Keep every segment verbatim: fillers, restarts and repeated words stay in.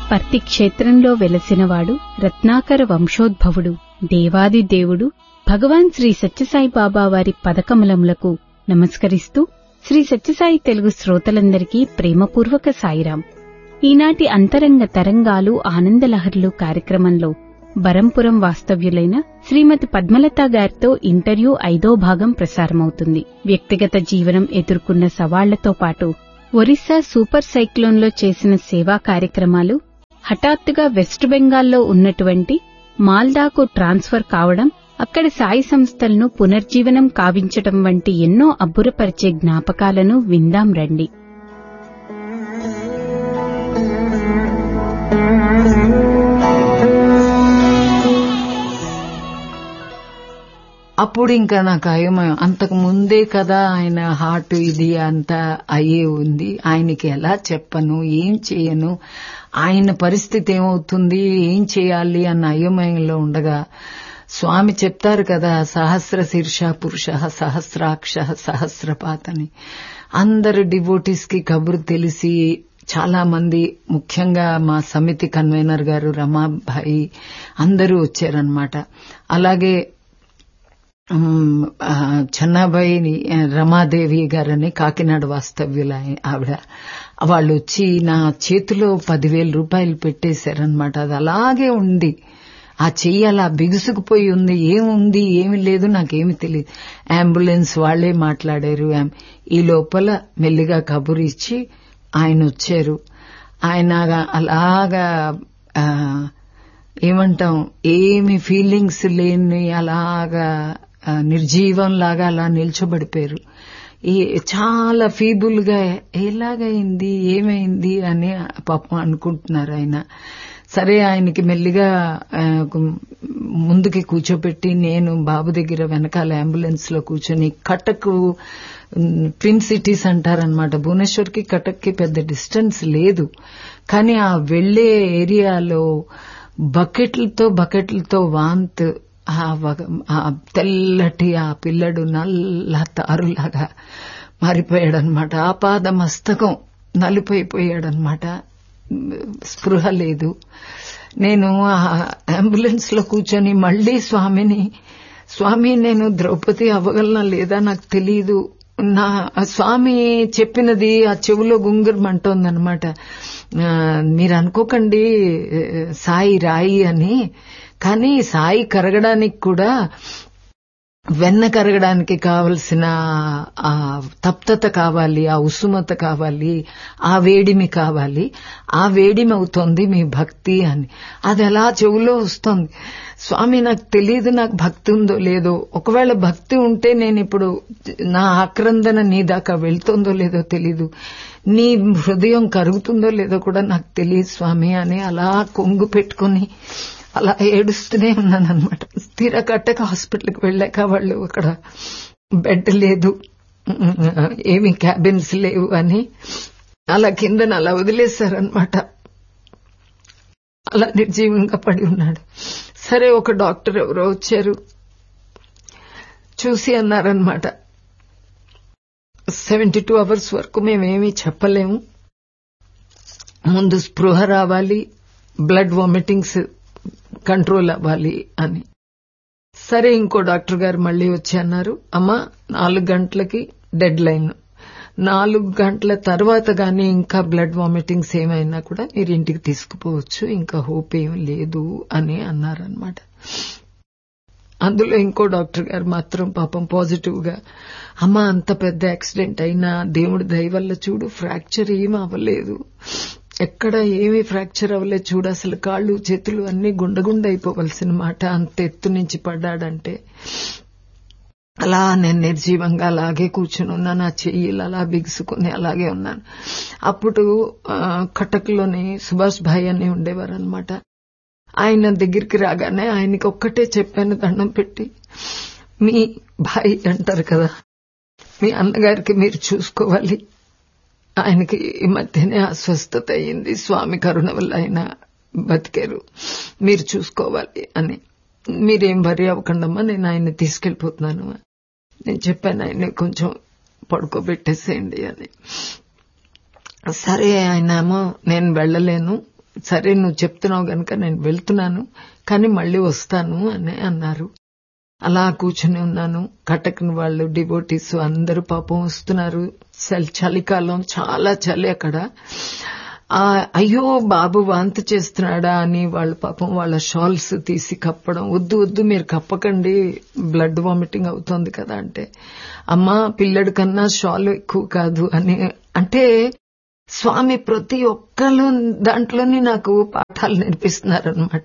పర్తి క్షేత్రంలో వెలసినవాడు, రత్నాకర వంశోద్భవుడు, దేవాది దేవుడు భగవాన్ శ్రీ సత్యసాయి బాబా వారి పదకమలములకు నమస్కరిస్తూ శ్రీ సత్యసాయి తెలుగు శ్రోతలందరికీ ప్రేమపూర్వక సాయిరాం. ఈనాటి అంతరంగ తరంగాలు ఆనందలహర్లు కార్యక్రమంలో బరంపురం వాస్తవ్యులైన శ్రీమతి పద్మలత గారితో ఇంటర్వ్యూ ఐదో భాగం ప్రసారమవుతుంది. వ్యక్తిగత జీవనం ఎదుర్కొన్న సవాళ్లతో పాటు ఒరిస్సా సూపర్ సైక్లోన్లో చేసిన సేవా కార్యక్రమాలు, హఠాత్తుగా వెస్ట్ బెంగాల్లో ఉన్నటువంటి మాల్దాకు ట్రాన్స్ఫర్ కావడం, అక్కడి సాయి సంస్థలను పునర్జీవనం కావించటం వంటి ఎన్నో అబ్బురపరిచే జ్ఞాపకాలను విందాం రండి. అప్పుడు ఇంకా నాకు అయోమయం. అంతకు ముందే కదా ఆయన హార్ట్ ఇది అంతా అయ్యే ఉంది. ఆయనకి ఎలా చెప్పను, ఏం చేయను, ఆయన పరిస్థితి ఏమవుతుంది, ఏం చేయాలి అన్న అయోమయంలో ఉండగా స్వామి చెప్తారు కదా, సహస్ర శీర్ష పురుష సహస్రాక్ష సహస్రపాత్ అని. అందరు డివోటీస్ కి కబురు తెలిసి చాలా మంది, ముఖ్యంగా మా సమితి కన్వీనర్ గారు రమాబాయి అందరూ వచ్చారనమాట. అలాగే చెన్నాబాయి రమాదేవి గారని కాకినాడ వాస్తవ్యుల ఆవిడ, వాళ్ళు వచ్చి నా చేతిలో పదివేల రూపాయలు పెట్టేశారనమాట. అది అలాగే ఉంది, ఆ చెయ్యి అలా బిగుసుకుపోయి ఉంది. ఏముంది ఏమి లేదు నాకేమి తెలియదు. అంబులెన్స్ వాళ్లే మాట్లాడారు. ఈ లోపల మెల్లిగా కబురు ఇచ్చి ఆయన వచ్చారు. ఆయన అలాగా ఏమంటాం, ఏమి ఫీలింగ్స్ లేని అలాగా నిర్జీవంలాగా అలా నిల్చోబడిపోయారు. చాలా ఫీబుల్ గా ఎలాగైంది ఏమైంది అని పాపం అనుకుంటున్నారు ఆయన. సరే, ఆయనకి మెల్లిగా ముందుకి కూర్చోబెట్టి నేను బాబు దగ్గర వెనకాల అంబులెన్స్ లో కూర్చొని, కటక్ ట్విన్ సిటీస్ అంటారనమాట, భువనేశ్వర్ కి కటక్ కి పెద్ద డిస్టెన్స్ లేదు, కానీ ఆ వెళ్లే ఏరియాలో బకెట్లతో బకెట్లతో వాంత్, ఆ తెల్లటి ఆ పిల్లడు నల్ల తారులాగా మారిపోయాడనమాట. ఆపాద మస్తకం నలిపోయిపోయాడనమాట, స్పృహ లేదు. నేను ఆ అంబులెన్స్ లో కూర్చొని మళ్లీ స్వామిని, స్వామి నేను ద్రౌపది అవ్వగలనా లేదా నాకు తెలీదు, నా స్వామి చెప్పినది ఆ చెవులో గుంగురమంటోందనమాట. మీరు అనుకోకండి సాయి రాయి అని, కానీ సాయి కరగడానికి కూడా వెన్న కరగడానికి కావలసిన ఆ తప్తత కావాలి, ఆ ఉసుమత కావాలి, ఆ వేడిమి కావాలి. ఆ వేడిమి అవుతోంది మీ భక్తి అని. అది ఎలా చెవులో వస్తోంది. స్వామి నాకు తెలియదు నాకు భక్తి ఉందో లేదో, ఒకవేళ భక్తి ఉంటే నేను ఇప్పుడు నా ఆక్రందన నీ దాకా వెళ్తుందో లేదో తెలీదు, నీ హృదయం కరుగుతుందో లేదో కూడా నాకు తెలియదు స్వామి అని అలా కొంగు పెట్టుకుని అలా ఏడుస్తూనే ఉన్నానన్నమాట. స్థిర కట్టక హాస్పిటల్కి వెళ్ళాక వాళ్ళు అక్కడ బెడ్ లేదు, ఏమి క్యాబిన్స్ లేవు అని అలా కిందన అలా వదిలేశారనమాట. అలా నిర్జీవంగా పడి ఉన్నాడు. సరే, ఒక డాక్టర్ ఎవరో వచ్చారు, చూసి అన్నారనమాట, సెవెంటీ టూ అవర్స్ వరకు మేమేమీ చెప్పలేము, ముందు స్పృహ రావాలి, బ్లడ్ వామిటింగ్స్ కంట్రోల్ అవ్వాలి అని. సరే, ఇంకో డాక్టర్ గారు మళ్లీ వచ్చి అన్నారు, అమ్మా నాలుగు గంటలకి డెడ్ లైన్, నాలుగు గంటల తర్వాత గానీ ఇంకా బ్లడ్ వామిటింగ్స్ ఏమైనా కూడా మీరు ఇంటికి తీసుకుపోవచ్చు, ఇంకా హోప్ ఏం లేదు అని అన్నారనమాట. అందులో ఇంకో డాక్టర్ గారు మాత్రం పాపం పాజిటివ్ గా, అమ్మా అంత పెద్ద యాక్సిడెంట్ అయినా దేవుడి దయ వల్ల చూడు ఫ్రాక్చర్ ఏమీ అవ్వలేదు, ఎక్కడ ఏమీ ఫ్రాక్చర్ అవ్వలేదు చూడు, అసలు కాళ్ళు చేతులు అన్ని గుండగుండ అయిపోవలసిన మాట, అంత ఎత్తు నుంచి పడ్డాడంటే. అలా నేను నిర్జీవంగా అలాగే కూర్చుని ఉన్నాను, ఆ చెయ్యిలు అలా బిగుసుకుని అలాగే ఉన్నాను. అప్పుడు కటక్ లోని సుభాష్ భాయ్ అని ఉండేవారు అనమాట. ఆయన దగ్గరికి రాగానే ఆయనకి ఒక్కటే చెప్పాను దండం పెట్టి, మీ భాయ్ అంటారు కదా, మీ అన్నగారికి మీరు చూసుకోవాలి, ఆయనకి ఈ మధ్యనే అస్వస్థత అయింది, స్వామి కరుణ వల్ల ఆయన బతికారు, మీరు చూసుకోవాలి అని. మీరేం వరి అవ్వకండమ్మా, నేను ఆయన్ని తీసుకెళ్లిపోతున్నాను నేను చెప్పాను, ఆయన్ని కొంచెం పడుకోబెట్టేసేయండి అని. సరే, ఆయనేమో నేను వెళ్లలేను, సరే నువ్వు చెప్తున్నావు గనక నేను వెళ్తున్నాను, కానీ మళ్ళీ వస్తాను అని అన్నారు. అలా కూర్చుని ఉన్నాను. కటక్ని వాళ్ళు డివోటీస్ అందరూ పాపం వస్తున్నారు. చలికాలం, చాలా చలి అక్కడ. అయ్యో బాబు వాంతి చేస్తున్నాడా అని వాళ్ళు పాపం వాళ్ళ షాల్స్ తీసి కప్పడం. వద్దు వద్దు మీరు కప్పకండి, బ్లడ్ వామిటింగ్ అవుతోంది కదా అంటే, అమ్మా పిల్లడి కన్నా షాల్ ఎక్కువ కాదు అని అంటే, స్వామి ప్రతి ఒక్కళ్ళు దాంట్లోని నాకు పాఠాలు నేర్పిస్తున్నారనమాట.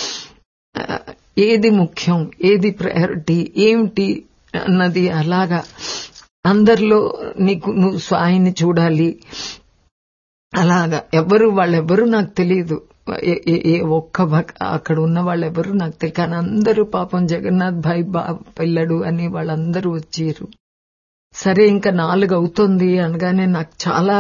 ఏది ముఖ్యం, ఏది ప్రయారిటీ, ఏమిటి అన్నది అలాగా అందరిలో నీకు నువ్వు స్వామిని చూడాలి. అలాగా ఎవరు వాళ్ళెవరూ నాకు తెలియదు, ఏ ఒక్క అక్కడ ఉన్న వాళ్ళెవరూ నాకు తెలియదు. కానీ అందరూ పాపం జగన్నాథ్ భాయ్ బా పిల్లడు అని వాళ్ళందరూ వచ్చారు. సరే ఇంకా నాలుగు అవుతుంది అనగానే నాకు చాలా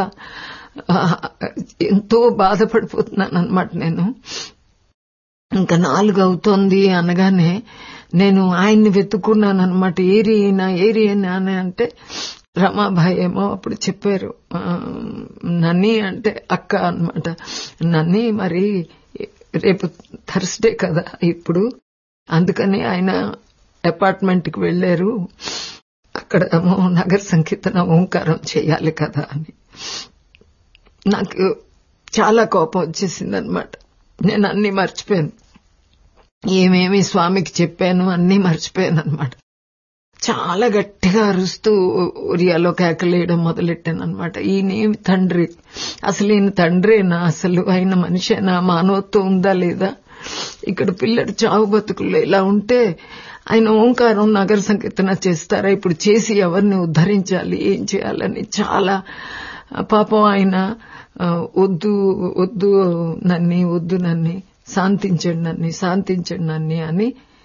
ఎంతో బాధపడిపోతున్నాను అనమాట. నేను ఇంకా నాలుగు అవుతోంది అనగానే నేను ఆయన్ని వెతుక్కున్నాను అనమాట. ఏరి అయినా ఏరి అయినా అని అంటే రమాబాయి ఏమో అప్పుడు చెప్పారు, నన్ని అంటే అక్క అనమాట. నన్ని మరి రేపు థర్స్డే కదా ఇప్పుడు, అందుకని ఆయన అపార్ట్మెంట్ కి వెళ్లారు, అక్కడ నగర సంకీర్తన ఓంకారం చేయాలి కదా అని. నాకు చాలా కోపం వచ్చేసింది అనమాట. నేను అన్ని మర్చిపోయాను, ఏమేమి స్వామికి చెప్పాను అన్ని మర్చిపోయాను అనమాట. చాలా గట్టిగా అరుస్తూ ఉరియాలో కేకలేయడం మొదలెట్టాను అనమాట. ఈయనేమి తండ్రి, అసలు ఈయన తండ్రేనా, అసలు ఆయన మనిషేనా, మానవత్వం ఉందా లేదా, ఇక్కడ పిల్లడు చావు బతుకుల్లో ఇలా ఉంటే ఆయన ఓంకారం నగర సంకీర్తన చేస్తారా, ఇప్పుడు చేసి ఎవరిని ఉద్ధరించాలి, ఏం చేయాలని చాలా పాపం ఆయన వద్దు వద్దు నన్ని వద్దు నన్ని శాంతించండి నన్ని శాంతించండి నన్ని అని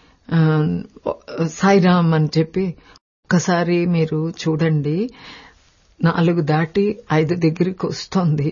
సాయిరామ్ అని చెప్పి, ఒక్కసారి మీరు చూడండి నాలుగు దాటి ఐదు దగ్గరికి వస్తోంది,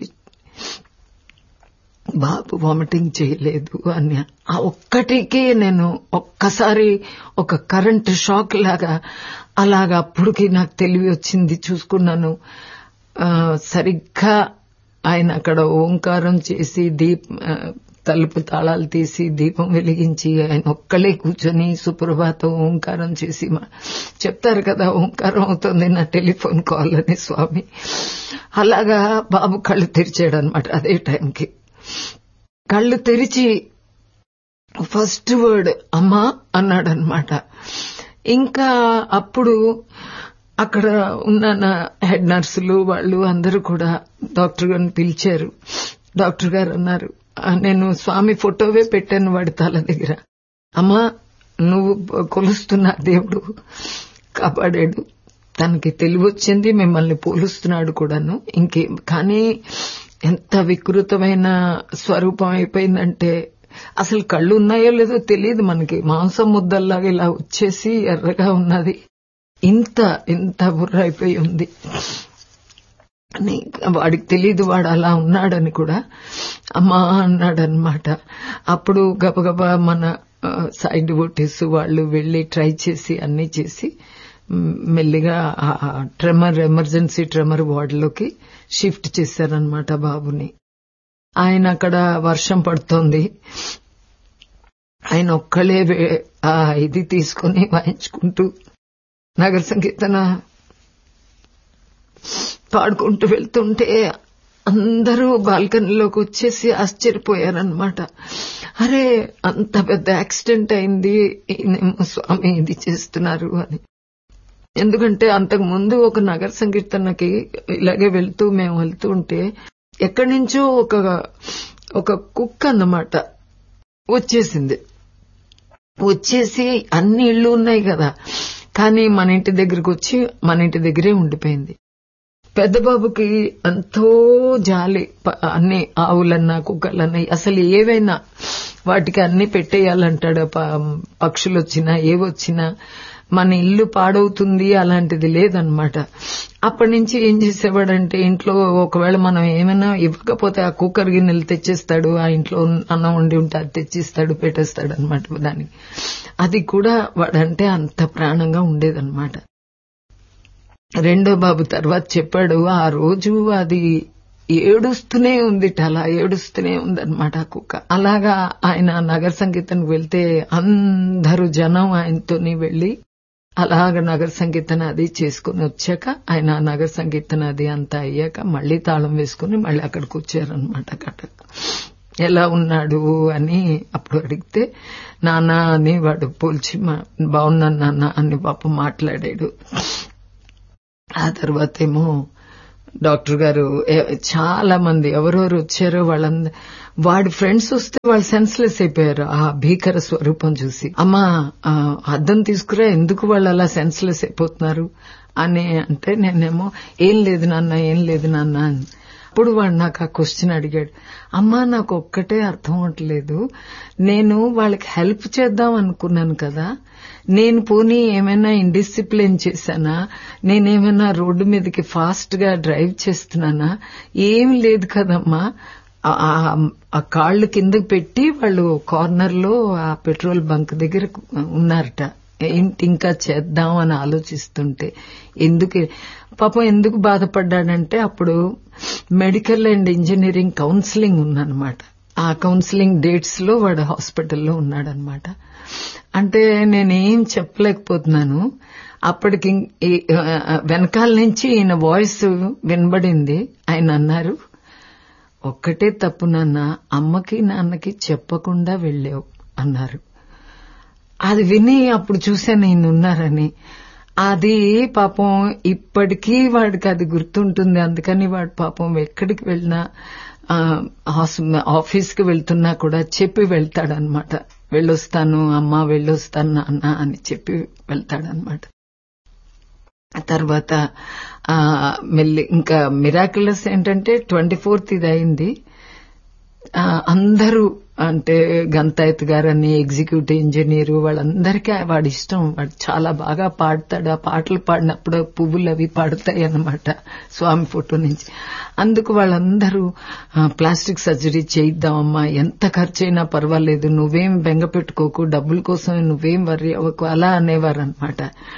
బాబు వామిటింగ్ చేయలేదు అని. ఆ ఒక్కటికే నేను ఒక్కసారి ఒక కరెంట్ షాక్ లాగా అలాగా అప్పటికి నాకు తెలివి వచ్చింది. చూసుకున్నాను సరిగ్గా ఆయన అక్కడ ఓంకారం చేసి దీప్ తలుపు తాళాలు తీసి దీపం వెలిగించి ఆయన ఒక్కలే కూర్చొని సుప్రభాతం ఓంకారం చేసి చెప్తారు కదా, ఓంకారం అవుతుంది నా టెలిఫోన్ కాల్ అని స్వామి. అలాగా బాబు కళ్ళు తెరిచాడు అనమాట. అదే టైంకి కళ్ళు తెరిచి ఫస్ట్ వర్డ్ అమ్మా అన్నాడనమాట. ఇంకా అప్పుడు అక్కడ ఉన్న హెడ్ నర్సులు వాళ్ళు అందరూ కూడా డాక్టర్ గారిని పిలిచారు. డాక్టర్ గారు అన్నారు, నేను స్వామి ఫోటోవే పెట్టాను వాడి తల దగ్గర, అమ్మా నువ్వు కొలుస్తున్నా దేవుడు కాపాడాడు, తనకి తెలివి వచ్చింది, మిమ్మల్ని పోలుస్తున్నాడు కూడాను. ఇంకే కానీ ఎంత వికృతమైన స్వరూపం అయిపోయిందంటే అసలు కళ్ళు ఉన్నాయో లేదో తెలియదు మనకి, మాంసం ముద్దల్లాగా ఇలా వచ్చేసి ఎర్రగా ఉన్నది, ఇంత ఇంత బుర్ర అయిపోయి ఉంది అని వాడికి తెలియదు వాడు అలా ఉన్నాడని కూడా. అమ్మా అన్నాడనమాట. అప్పుడు గబగబా మన సైడ్ డివోటీస్ వాళ్ళు వెళ్లి ట్రై చేసి అన్ని చేసి మెల్లిగా ట్రెమర్ ఎమర్జెన్సీ ట్రెమర్ వార్డులోకి షిఫ్ట్ చేశారనమాట బాబుని. ఆయన అక్కడ వర్షం పడుతోంది, ఆయన ఒక్కలే ఆ ఇది తీసుకుని వాయించుకుంటూ నగర సంకీర్తన పాడుకుంటూ వెళ్తుంటే అందరూ బాల్కనీలోకి వచ్చేసి ఆశ్చర్యపోయారనమాట. అరే అంత పెద్ద యాక్సిడెంట్ అయింది, ఈయనేమో స్వామి ఇది చేస్తున్నారు అని. ఎందుకంటే అంతకు ముందు ఒక నగర సంకీర్తనకి ఇలాగే వెళ్తూ మేము వెళ్తూ ఉంటే ఎక్కడి నుంచో ఒక ఒక కుక్క అన్నమాట వచ్చేసింది. వచ్చేసి అన్ని ఇళ్లు ఉన్నాయి కదా, కానీ మన ఇంటి దగ్గరకు వచ్చి మన ఇంటి దగ్గరే ఉండిపోయింది. పెద్ద బాబుకి ఎంతో జాలి, అన్ని ఆవులన్నా కుక్కలన్నా అసలు ఏవైనా వాటికి అన్ని పెట్టేయాలంటాడు. పక్షులు వచ్చినా ఏవొచ్చినా మన ఇల్లు పాడవుతుంది అలాంటిది లేదనమాట. అప్పటి నుంచి ఏం చేసేవాడంటే ఇంట్లో ఒకవేళ మనం ఏమైనా ఇవ్వకపోతే ఆ కుక్కర్ గిన్నెలు తెచ్చేస్తాడు, ఆ ఇంట్లో అన్నం వండి ఉంటే అది తెచ్చిస్తాడు, పెట్టేస్తాడు అనమాట దానికి. అది కూడా వాడంటే అంత ప్రాణంగా ఉండేదన్నమాట. రెండో బాబు తర్వాత చెప్పాడు, ఆ రోజు అది ఏడుస్తూనే ఉంది, అలా ఏడుస్తూనే ఉందన్నమాట ఆ కుక్క. అలాగా ఆయన నగర సంగీతానికి వెళ్తే అందరూ జనం ఆయనతోని వెళ్లి అలాగ నగర సంగీతం అది చేసుకుని వచ్చాక ఆయన నగర సంగీతం అది అంతా అయ్యాక మళ్లీ తాళం వేసుకుని మళ్లీ అక్కడికి వచ్చారనమాట. కటక్ ఎలా ఉన్నాడు అని అప్పుడు అడిగితే నాన్న అని వాడు పోల్చి బాగున్నాను నాన్న అని పాప మాట్లాడాడు. ఆ తర్వాత ఏమో డాక్టర్ గారు చాలా మంది ఎవరెవరు వచ్చారో వాళ్ళందరూ వాడి ఫ్రెండ్స్ వస్తే వాళ్ళు సెన్స్లెస్ అయిపోయారు ఆ భీకర స్వరూపం చూసి. అమ్మా అద్దం తీసుకురా, ఎందుకు వాళ్ళు అలా సెన్స్లెస్ అయిపోతున్నారు అని అంటే నేనేమో ఏం లేదు నాన్న ఏం లేదు నాన్న అని. అప్పుడు వాడు నాకు ఆ క్వశ్చన్ అడిగాడు, అమ్మా నాకు ఒక్కటే అర్థం అవట్లేదు, నేను వాళ్ళకి హెల్ప్ చేద్దాం అనుకున్నాను కదా, నేను పోనీ ఏమైనా ఇండిసిప్లిన్ చేశానా, నేనేమైనా రోడ్డు మీదకి ఫాస్ట్ గా డ్రైవ్ చేస్తున్నానా, ఏం లేదు కదమ్మా. ఆ కాళ్లు కిందకి పెట్టి వాళ్ళు కార్నర్ లో ఆ పెట్రోల్ బంక్ దగ్గర ఉన్నారట. ఏంటి ఇంకా చేద్దాం అని ఆలోచిస్తుంటే ఎందుకు పాపం ఎందుకు బాధపడ్డాడంటే అప్పుడు మెడికల్ అండ్ ఇంజనీరింగ్ కౌన్సిలింగ్ ఉందన్నమాట. ఆ కౌన్సిలింగ్ డేట్స్ లో వాడు హాస్పిటల్లో ఉన్నాడనమాట. అంటే నేనేం చెప్పలేకపోతున్నాను. అప్పటికి వెనకాల నుంచి ఈయన వాయిస్ వినబడింది. ఆయన అన్నారు, ఒక్కటే తప్పు నాన్న, అమ్మకి నాన్నకి చెప్పకుండా వెళ్ళావు అన్నారు. అది విని అప్పుడు చూశాను ఈయన ఉన్నారని. అది పాపం ఇప్పటికీ వాడికి అది గుర్తుంటుంది. అందుకని వాడు పాపం ఎక్కడికి వెళ్ళినా ఆఫీస్కి వెళ్తున్నా కూడా చెప్పి వెళ్తాడనమాట. వెళ్ళొస్తాను అమ్మా, వెళ్ళొస్తాను నాన్న అని చెప్పి వెళ్తాడనమాట. తర్వాత మెల్లి ఇంకా మిరాక్యులస్ ఏంటంటే ట్వంటీ ఫోర్త్ ఇది అయింది. అందరూ అంటే గంతాయత్ గారని ఎగ్జిక్యూటివ్ ఇంజనీరు వాళ్ళందరికీ వాడి ఇష్టం. వాడు చాలా బాగా పాడతాడు. ఆ పాటలు పాడినప్పుడు పువ్వులు అవి పాడతాయి అన్నమాట స్వామి ఫోటో నుంచి. అందుకు వాళ్ళందరూ ప్లాస్టిక్ సర్జరీ చేయిద్దామమ్మా, ఎంత ఖర్చైనా పర్వాలేదు, నువ్వేం బెంగ పెట్టుకోకు, డబ్బుల కోసం నువ్వేం వర్రీ అవ్వకు అలా అనేవారు అనమాట.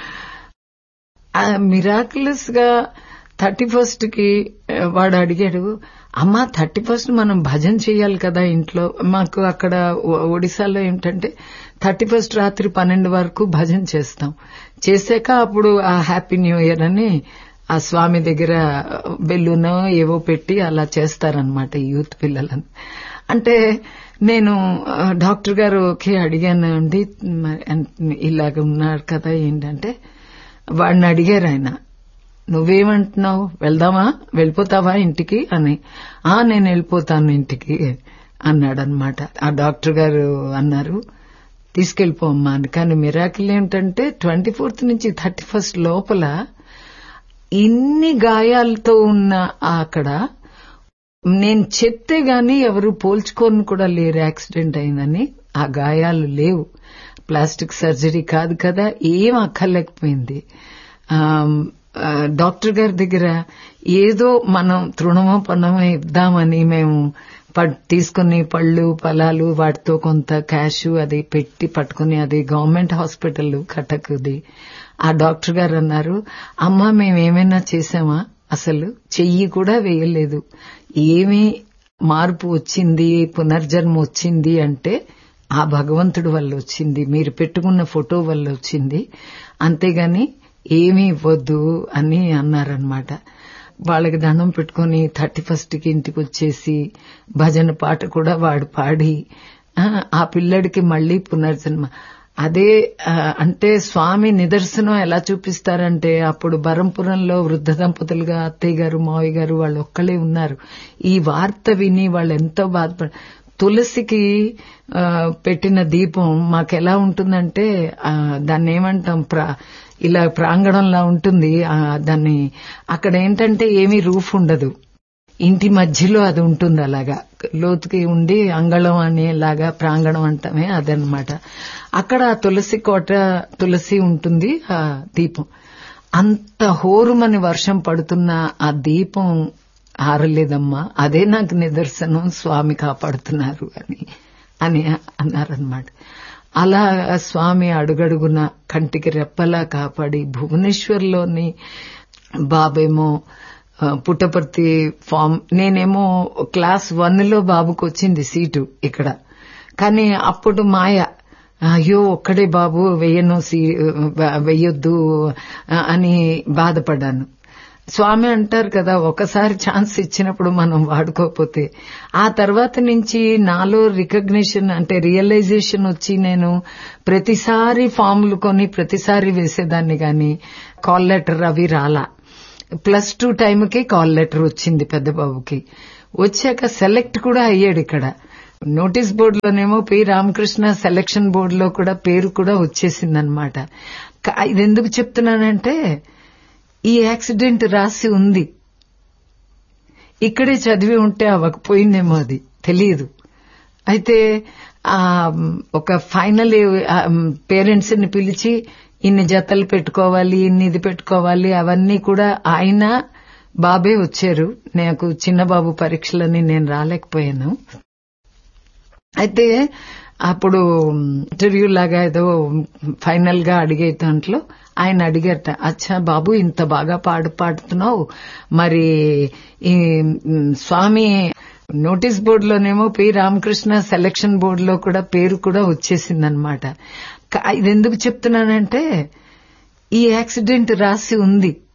మిరాక్యులస్ గా థర్టీ ఫస్ట్ కి వాడు అడిగాడు, అమ్మా థర్టీ ఫస్ట్ మనం భజన చేయాలి కదా ఇంట్లో. మాకు అక్కడ ఒడిశాలో ఏంటంటే థర్టీ ఫస్ట్ రాత్రి పన్నెండు వరకు భజన చేస్తాం. చేశాక అప్పుడు ఆ హ్యాపీ న్యూ ఇయర్ అని ఆ స్వామి దగ్గర బెల్లూనో ఏవో పెట్టి అలా చేస్తారనమాట యూత్ పిల్లలని. అంటే నేను డాక్టర్ గారు ఓకే అడిగాను అండి, ఇలాగ ఉన్నారు కదా ఏంటంటే వాడిని అడిగారు ఆయన, నువ్వేమంటున్నావు, వెళ్దామా, వెళ్ళిపోతావా ఇంటికి అని. ఆ నేను వెళ్ళిపోతాను ఇంటికి అన్నాడనమాట. ఆ డాక్టర్ గారు అన్నారు తీసుకెళ్లిపోమ్మా అని. కానీ మిరాకిల్ ఏంటంటే ట్వంటీ ఫోర్త్ నుంచి థర్టీ ఫస్ట్ లోపల ఇన్ని గాయాలతో ఉన్న అక్కడ నేను చెప్తే గాని ఎవరు పోల్చుకొని కూడా లేరు యాక్సిడెంట్ అయిందని. ఆ గాయాలు లేవు, ప్లాస్టిక్ సర్జరీ కాదు కదా, ఏం అక్కర్లేకపోయింది. డాక్టర్ గారి దగ్గర ఏదో మనం తృణమో పణమో ఇద్దామని మేము తీసుకుని పళ్ళు ఫలాలు వాటితో కొంత క్యాష్ అది పెట్టి పట్టుకుని, అది గవర్నమెంట్ హాస్పిటల్ కటక్ది. ఆ డాక్టర్ గారు అన్నారు, అమ్మా మేమేమైనా చేశామా, అసలు చెయ్యి కూడా వేయలేదు. ఏమీ మార్పు వచ్చింది, పునర్జన్మ వచ్చింది అంటే ఆ భగవంతుడి వల్ల వచ్చింది, మీరు పెట్టుకున్న ఫోటో వల్ల వచ్చింది, అంతేగాని ఏమీ ఇవ్వద్దు అని అన్నారనమాట. వాళ్ళకి దండం పెట్టుకుని థర్టీ ఫస్ట్ కి ఇంటికి వచ్చేసి భజన పాట కూడా వాడు పాడి ఆ పిల్లడికి మళ్లీ పునర్జన్మ. అదే అంటే స్వామి నిదర్శనం ఎలా చూపిస్తారంటే అప్పుడు బరంపురంలో వృద్ధ దంపతులుగా అత్తయ్య గారు మావయ్య గారు వాళ్ళు ఒక్కలే ఉన్నారు. ఈ వార్త విని వాళ్ళు ఎంతో బాధపడ, తులసికి పెట్టిన దీపం మాకెలా ఉంటుందంటే దాన్ని ఏమంటాం, ఇలా ప్రాంగణంలా ఉంటుంది. దాన్ని అక్కడ ఏంటంటే ఏమీ రూఫ్ ఉండదు, ఇంటి మధ్యలో అది ఉంటుంది, అలాగా లోతుకి ఉండి అంగళం అనేలాగా ప్రాంగణం అంటామే అదనమాట. అక్కడ తులసి కోట తులసి ఉంటుంది. ఆ దీపం అంత హోరుమని వర్షం పడుతున్న ఆ దీపం ఆరలేదమ్మా, అదే నాకు నిదర్శనం స్వామి కాపాడుతున్నారు అని అని అన్నారనమాట. అలా స్వామి అడుగడుగున కంటికి రెప్పలా కాపాడి భువనేశ్వర్లోని బాబేమో పుట్టపర్తి ఫామ్. నేనేమో క్లాస్ వన్ లో బాబుకు వచ్చింది సీటు ఇక్కడ. కానీ అప్పుడు మాయ, అయ్యో ఒక్కడే బాబు వెయ్యను సీ వెయ్యొద్దు అని బాధపడ్డాను. స్వామి అంటారు కదా, ఒకసారి ఛాన్స్ ఇచ్చినప్పుడు మనం వాడుకోకపోతే. ఆ తర్వాత నుంచి నాలో రికగ్నిషన్ అంటే రియలైజేషన్ వచ్చి నేను ప్రతిసారి ఫామ్లు కొని ప్రతిసారి వేసేదాన్ని గాని కాల్ లెటర్ అవి రాలా. ప్లస్ టూ టైంకి కాల్ లెటర్ వచ్చింది పెద్ద బాబుకి. వచ్చాక సెలెక్ట్ కూడా అయ్యాడు ఇక్కడ. నోటీస్ బోర్డులోనేమో పి రామకృష్ణ సెలక్షన్ బోర్డులో కూడా పేరు కూడా వచ్చేసిందనమాట. ఇది ఎందుకు చెప్తున్నానంటే ఈ యాక్సిడెంట్ రాసి ఉంది. ఇక్కడే చదివి ఉంటే అవ్వకపోయిందేమో, అది తెలియదు. అయితే ఒక ఫైనల్ పేరెంట్స్ ని పిలిచి ఇన్ని జతలు పెట్టుకోవాలి, ఇన్ని ఇది పెట్టుకోవాలి, అవన్నీ కూడా ఆయన బాబే వచ్చారు. నాకు చిన్న బాబు పరీక్షలని నేను రాలేకపోయాను. అయితే అప్పుడు ఇంటర్వ్యూ లాగా ఏదో ఫైనల్ గా అడిగే దాంట్లో ఆయన అడిగారట, అచ్చా బాబు ఇంత బాగా పాడు పాడుతున్నావు, మరి ఈ స్వామి నోటీస్ బోర్డులోనేమో పి రామకృష్ణ సెలక్షన్ బోర్డులో కూడా పేరు కూడా వచ్చేసిందనమాట. ఇది ఎందుకు చెప్తున్నానంటే ఈ యాక్సిడెంట్ రాసి ఉంది.